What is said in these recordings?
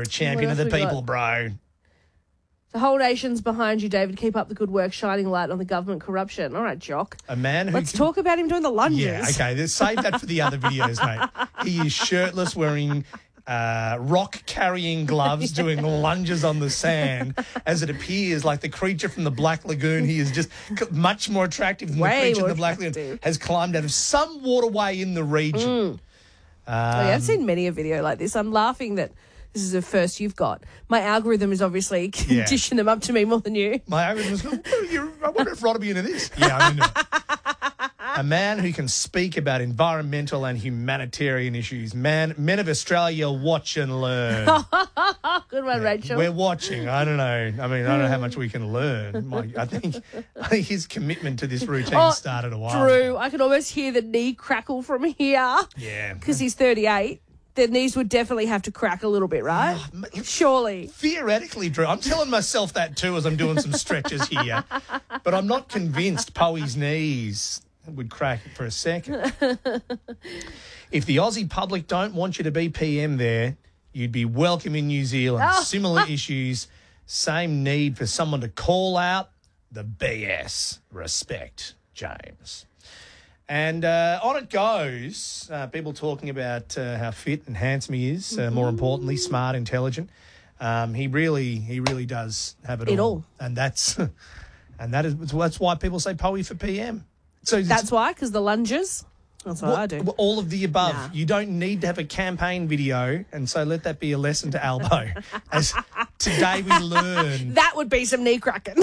champion of the else we people, got? bro. The whole nation's behind you, David. Keep up the good work, shining light on the government corruption. All right, Jock. A man who Let's can- talk about him doing the lunges. Yeah, okay. Save that for the other videos, mate. He is shirtless, wearing rock-carrying gloves, doing lunges on the sand. As it appears, like the creature from the Black Lagoon, he is just much more attractive than the Way creature more in the Black Lagoon. attractive. Has climbed out of some waterway in the region. I've seen many a video like this. I'm laughing that this is the first you've got. My algorithm is obviously conditioned them up to me more than you. My algorithm was going, I wonder if Rod will be into this. Yeah, I'm into it. A man who can speak about environmental and humanitarian issues. Men of Australia, watch and learn. Good one, Rachel. We're watching. I don't know. I mean, I don't know how much we can learn. I think his commitment to this routine started a while Drew, ago. I can almost hear the knee crackle from here. Yeah. Because he's 38. The knees would definitely have to crack a little bit, right? Surely. Theoretically, Drew, I'm telling myself that too as I'm doing some stretches here, but I'm not convinced Poey's knees would crack for a second. If the Aussie public don't want you to be PM there, you'd be welcome in New Zealand. Similar issues, same need for someone to call out the BS. Respect, James. And on it goes, people talking about how fit and handsome he is, more importantly, smart, intelligent. He really does have it all. And that's why people say Poey for PM. So That's why, because the lunges. That's what I do. All of the above. Nah. You don't need to have a campaign video, and so let that be a lesson to Albo. Today we learn That would be some knee cracking.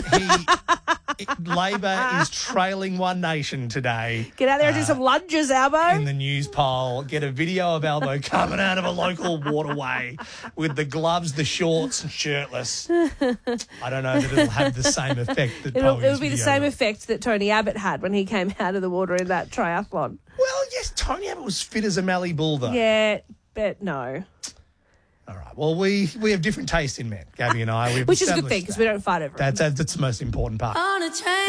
Labor is trailing One Nation today. Get out there and do some lunges, Albo. In the news poll, get a video of Albo coming out of a local waterway with the gloves, the shorts, and shirtless. I don't know that it'll have the same effect that It'll Poey's be the video same will. effect that Tony Abbott had when he came out of the water in that triathlon. Well, yes, Tony Abbott was fit as a Mallee bull, though. Yeah, but no. All right. Well, we have different taste in men, Gabby and I. We've Which is a good established thing because that. we don't fight over it. That's the most important part. On a train.